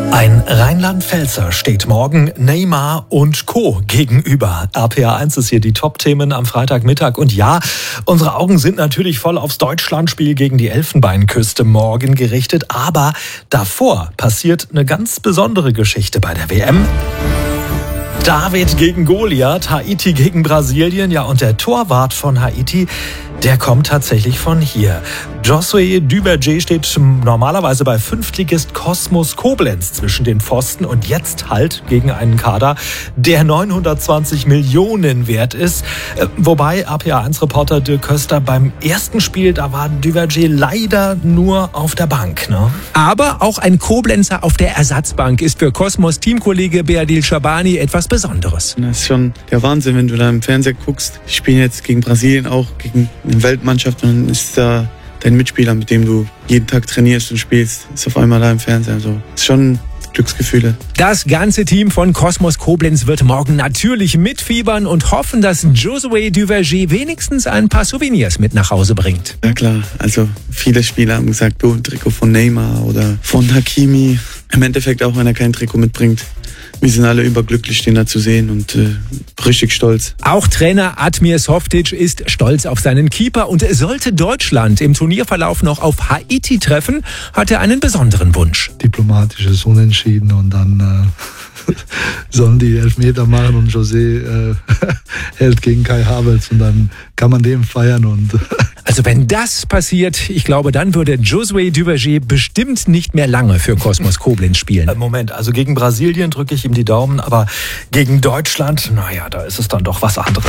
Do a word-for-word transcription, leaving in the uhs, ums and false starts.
Ein Rheinland-Pfälzer steht morgen Neymar und Co. gegenüber. R P A eins ist hier die Top-Themen am Freitagmittag. Und ja, unsere Augen sind natürlich voll aufs Deutschlandspiel gegen die Elfenbeinküste morgen gerichtet. Aber davor passiert eine ganz besondere Geschichte bei der W M. David gegen Goliath, Haiti gegen Brasilien. Ja, und der Torwart von Haiti, der kommt tatsächlich von hier. Josué Duverger steht normalerweise bei Fünftligist Kosmos Koblenz zwischen den Pfosten und jetzt halt gegen einen Kader, der neunhundertzwanzig Millionen wert ist. Wobei R P A eins Reporter Dirk Köster beim ersten Spiel, da war Duverger leider nur auf der Bank. Ne? Aber auch ein Koblenzer auf der Ersatzbank ist für Kosmos Teamkollege Beadil Shabani etwas Besonderes. Das ist schon der Wahnsinn, wenn du da im Fernseher guckst. Die spielen jetzt gegen Brasilien auch, gegen eine Weltmannschaft, und dann ist da dein Mitspieler, mit dem du jeden Tag trainierst und spielst, ist auf einmal da im Fernseher. Also, ist schon Glücksgefühle. Das ganze Team von Kosmos Koblenz wird morgen natürlich mitfiebern und hoffen, dass Josué Duverger wenigstens ein paar Souvenirs mit nach Hause bringt. Ja klar, also viele Spieler haben gesagt, du, ein Trikot von Neymar oder von Hakimi. Im Endeffekt auch, wenn er kein Trikot mitbringt. Wir sind alle überglücklich, den da zu sehen, und äh, richtig stolz. Auch Trainer Admir Softic ist stolz auf seinen Keeper, und sollte Deutschland im Turnierverlauf noch auf Haiti treffen, hat er einen besonderen Wunsch. Diplomatisches Unentschieden, und dann äh, sollen die Elfmeter machen und José äh, hält gegen Kai Havertz, und dann kann man den feiern. Und also wenn das passiert, ich glaube, dann würde Josué Duverger bestimmt nicht mehr lange für Kosmos Koblenz spielen. Moment, also gegen Brasilien drücke ich ihm die Daumen, aber gegen Deutschland, naja, da ist es dann doch was anderes.